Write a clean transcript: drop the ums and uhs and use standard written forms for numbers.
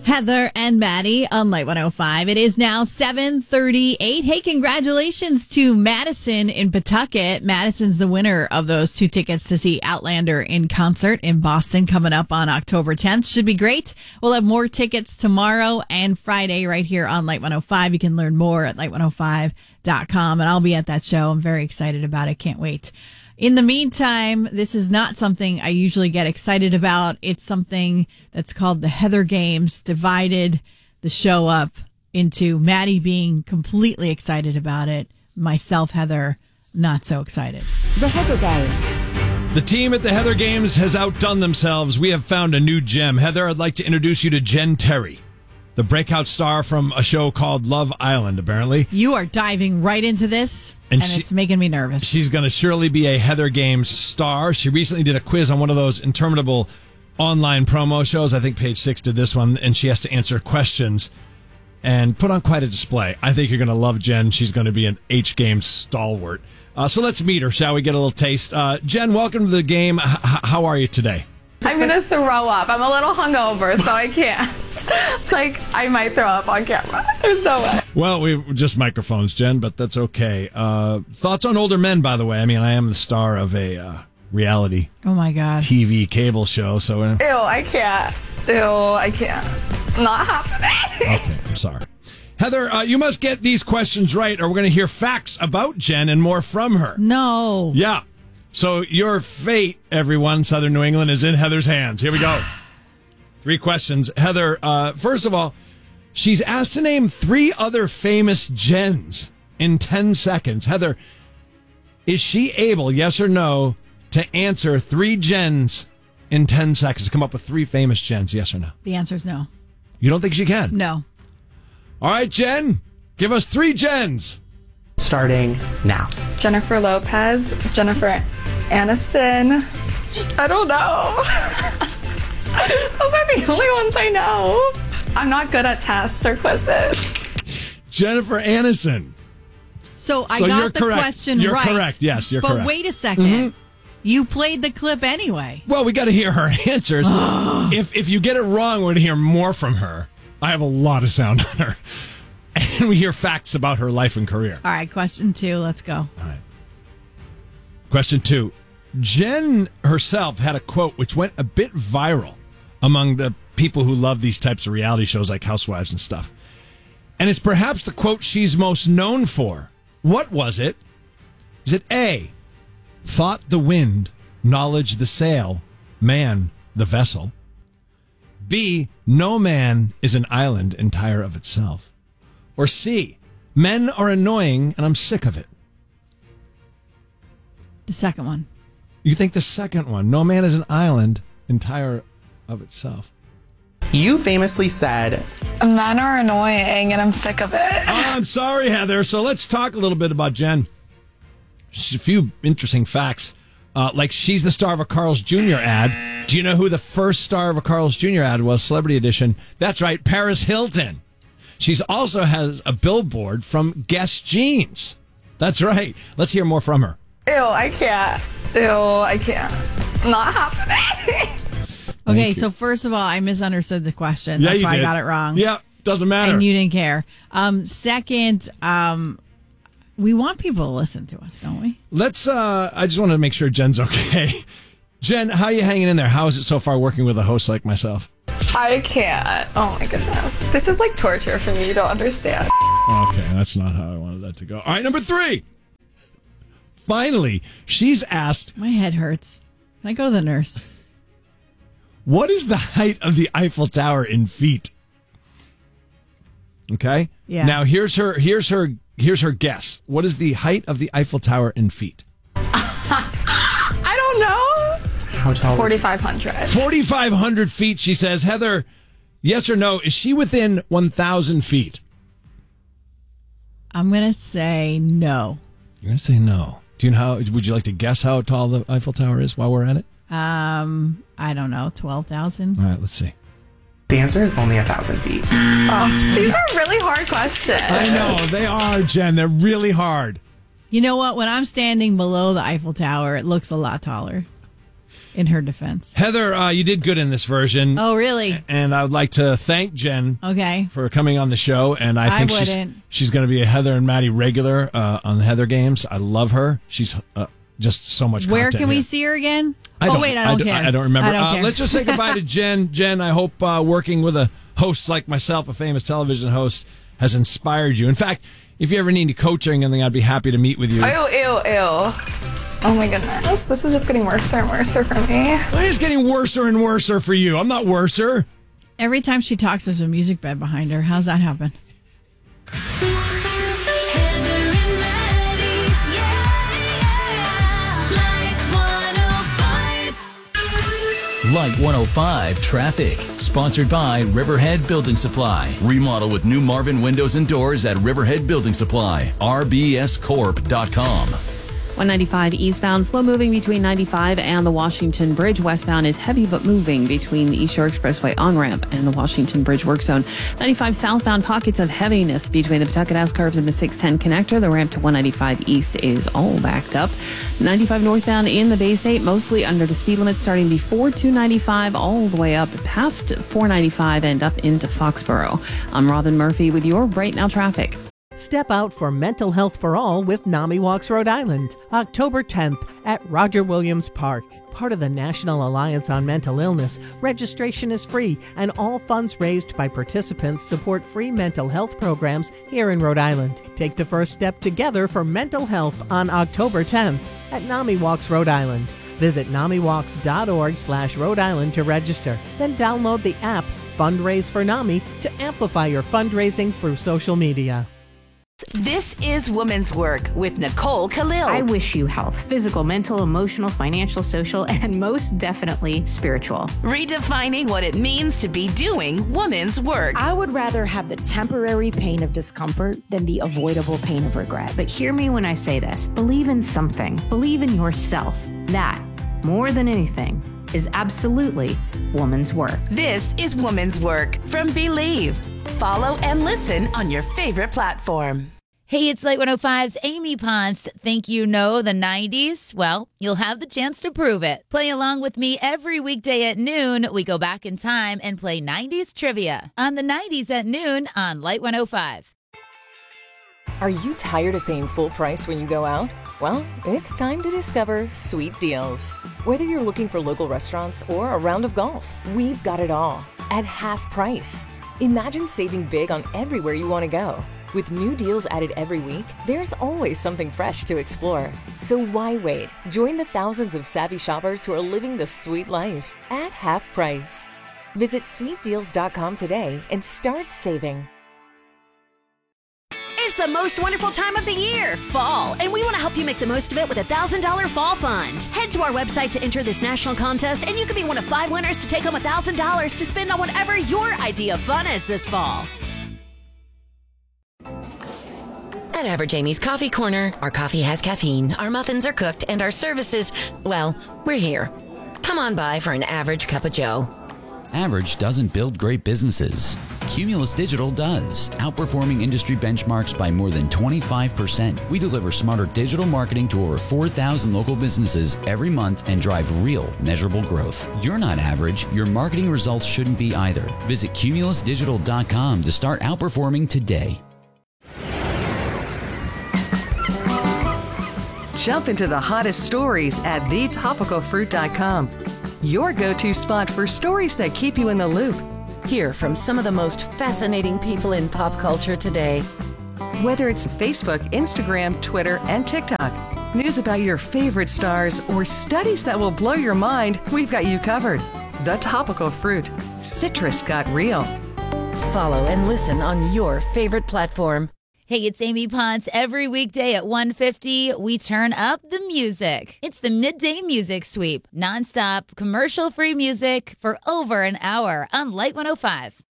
Heather and Maddie on Light 105. It is now 7:38. Hey, congratulations to Madison in Pawtucket. Madison's the winner of those 2 tickets to see Outlander in concert in Boston coming up on October 10th. Should be great. We'll have more tickets tomorrow and Friday right here on Light 105. You can learn more at light105.com, and I'll be at that show. I'm very excited about it. Can't wait. In the meantime, this is not something I usually get excited about. It's something that's called the Heather Games, divided the show up into Maddie being completely excited about it, myself, Heather, not so excited. The Heather Games. The team at the Heather Games has outdone themselves. We have found a new gem. Heather, I'd like to introduce you to Jen Terry, the breakout star from a show called Love Island, apparently. You are diving right into this, and it's making me nervous. She's going to surely be a Heather Games star. She recently did a quiz on one of those interminable online promo shows. I think Page 6 did this one, and she has to answer questions and put on quite a display. I think you're going to love Jen. She's going to be an H Games stalwart. So let's meet her, shall we? Get a little taste. Jen, welcome to the game. How are you today? I'm going to throw up. I'm a little hungover, so I can't. I might throw up on camera. There's no way. Well, we just microphones, Jen, but that's okay. Thoughts on older men, by the way? I mean, I am the star of a reality TV cable show, so... Ew, I can't. Not happening. Okay, I'm sorry. Heather, you must get these questions right, or we're going to hear facts about Jen and more from her. No. Yeah. So your fate, everyone, Southern New England, is in Heather's hands. Here we go. 3 questions. Heather, first of all, she's asked to name 3 other famous Jens in 10 seconds. Heather, is she able, yes or no, to answer 3 Jens in 10 seconds? Come up with 3 famous Jens, yes or no? The answer is no. You don't think she can? No. All right, Jen, give us 3 Jens. Starting now. Jennifer Lopez, Jennifer Aniston. I don't know. Those are the only ones I know. I'm not good at tests or quizzes. Jennifer Aniston. So I got the question right. You're correct. Yes, you're correct. But wait a second. Mm-hmm. You played the clip anyway. Well, we got to hear her answers. If you get it wrong, we're going to hear more from her. I have a lot of sound on her. And we hear facts about her life and career. All right, question 2. Let's go. All right. Question 2. Jen herself had a quote which went a bit viral among the people who love these types of reality shows like Housewives and stuff. And it's perhaps the quote she's most known for. What was it? Is it A, thought the wind, knowledge the sail, man the vessel? B, no man is an island entire of itself? Or C, men are annoying and I'm sick of it? The second one. You think the second one, no man is an island entire of itself? You famously said, men are annoying and I'm sick of it. Oh, I'm sorry, Heather. So let's talk a little bit about Jen. Just a few interesting facts. Like she's the star of a Carl's Jr. ad. Do you know who the first star of a Carl's Jr. ad was? Celebrity edition. That's right, Paris Hilton. She's also has a billboard from Guess Jeans. That's right. Let's hear more from her. Ew, I can't. Not happening. Okay, so first of all, I misunderstood the question. Yeah, That's you why did. I got it wrong. Yeah, doesn't matter. And you didn't care. Second, we want people to listen to us, don't we? Let's, I just want to make sure Jen's okay. Jen, how are you hanging in there? How is it so far working with a host like myself? I can't. Oh my goodness. This is like torture for me. You don't understand. Okay, that's not how I wanted that to go. All right, number 3. Finally, she's asked... My head hurts. Can I go to the nurse? What is the height of the Eiffel Tower in feet? Okay? Yeah. Now, here's her guess. What is the height of the Eiffel Tower in feet? I don't know. how tall? 4,500. 4,500 feet, she says. Heather, yes or no, is she within 1,000 feet? I'm going to say no. You're going to say no. Do you know how? Would you like to guess how tall the Eiffel Tower is while we're at it? I don't know, 12,000. All right, let's see. The answer is only 1,000 feet. Oh, these are really hard questions. I know, they are, Jen. They're really hard. You know what? When I'm standing below the Eiffel Tower, it looks a lot taller. in her defense. Heather, you did good in this version. Oh, really? And I would like to thank Jen Okay. for coming on the show. And I think she's going to be a Heather and Maddie regular on the Heather Games. I love her. She's just so much Where content can we here. see her again? I don't care. I don't remember. I don't care. Let's just say goodbye to Jen. Jen, I hope working with a host like myself, a famous television host, has inspired you. In fact, if you ever need coaching or anything, I'd be happy to meet with you. Ew. Oh my goodness. This is just getting worse and worse for me. It's getting worse and worse for you. I'm not worser. Every time she talks, there's a music bed behind her. How's that happen? Light 105 Traffic. Sponsored by Riverhead Building Supply. Remodel with new Marvin windows and doors at Riverhead Building Supply. rbscorp.com. 195 eastbound, slow moving between 95 and the Washington Bridge. Westbound is heavy but moving between the East Shore Expressway on-ramp and the Washington Bridge work zone. 95 southbound, pockets of heaviness between the Pawtucket S-curves and the 610 connector. The ramp to 195 east is all backed up. 95 northbound in the Bay State, mostly under the speed limit starting before 295 all the way up past 495 and up into Foxborough. I'm Robin Murphy with your Right Now traffic. Step out for Mental Health for All with NAMI Walks Rhode Island, October 10th at Roger Williams Park. Part of the National Alliance on Mental Illness, registration is free and all funds raised by participants support free mental health programs here in Rhode Island. Take the first step together for mental health on October 10th at NAMI Walks Rhode Island. Visit NAMIWalks.org/Rhode Island to register. Then download the app Fundraise for NAMI to amplify your fundraising through social media. This is Women's Work with Nicole Khalil. I wish you health, physical, mental, emotional, financial, social, and most definitely spiritual. Redefining what it means to be doing women's work. I would rather have the temporary pain of discomfort than the avoidable pain of regret. But hear me when I say this. Believe in something. Believe in yourself. That, more than anything, is absolutely woman's work. This is Women's Work from Believe. Follow and listen on your favorite platform. Hey, it's Light 105's Amy Ponce. Think you know the 90s? Well, you'll have the chance to prove it. Play along with me every weekday at noon. We go back in time and play 90s trivia on the 90s at noon on Light 105. Are you tired of paying full price when you go out? Well, it's time to discover Sweet Deals. Whether you're looking for local restaurants or a round of golf, we've got it all at half price. Imagine saving big on everywhere you want to go. With new deals added every week, there's always something fresh to explore. So why wait? Join the thousands of savvy shoppers who are living the sweet life at half price. Visit sweetdeals.com today and start saving. It's the most wonderful time of the year, fall, and we want to help you make the most of it with a $1,000 fall fund. Head to our website to enter this national contest, and you could be one of 5 winners to take home $1,000 to spend on whatever your idea of fun is this fall. At Average Amy's Coffee Corner, our coffee has caffeine, our muffins are cooked, and our services, well, we're here. Come on by for an average cup of joe. Average doesn't build great businesses. Cumulus Digital does, outperforming industry benchmarks by more than 25%. We deliver smarter digital marketing to over 4,000 local businesses every month and drive real, measurable growth. You're not average. Your marketing results shouldn't be either. Visit cumulusdigital.com to start outperforming today. Jump into the hottest stories at thetopicalfruit.com. Your go-to spot for stories that keep you in the loop. Hear from some of the most fascinating people in pop culture today. Whether it's Facebook, Instagram, Twitter, and TikTok, news about your favorite stars, or studies that will blow your mind, we've got you covered. The Topical Fruit. Citrus got real. Follow and listen on your favorite platform. Hey, it's Amy Ponce. Every weekday at 1:50, we turn up the music. It's the Midday Music Sweep. Nonstop, commercial-free music for over an hour on Light 105.